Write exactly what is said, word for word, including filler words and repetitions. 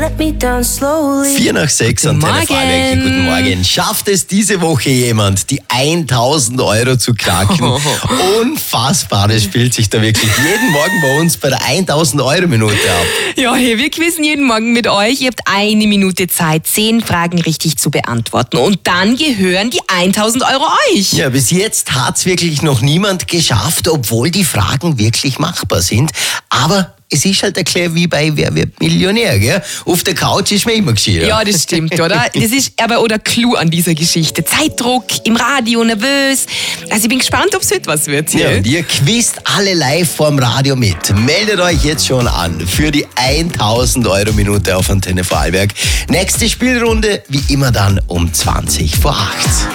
Vier nach sechs an Telefonwerke. Guten Morgen. Schafft es diese Woche jemand, die tausend Euro zu knacken? Unfassbar, das spielt sich da wirklich jeden Morgen bei uns bei der tausend Euro Minute ab. Ja, hey, wir quizzen jeden Morgen mit euch. Ihr habt eine Minute Zeit, zehn Fragen richtig zu beantworten. Und dann gehören die tausend Euro euch. Ja, bis jetzt hat's wirklich noch niemand geschafft, obwohl die Fragen wirklich machbar sind. Aber es ist halt erklärt wie bei Wer wird Millionär, gell? Auf der Couch ist man immer gescheiter. Ja, das stimmt, oder? Das ist aber auch der Clou an dieser Geschichte. Zeitdruck, im Radio, nervös. Also ich bin gespannt, ob es heute was wird. Ja, und ihr quizt alle live vorm Radio mit. Meldet euch jetzt schon an für die tausend Euro Minute auf Antenne Vorarlberg. Nächste Spielrunde, wie immer dann um zwanzig vor acht.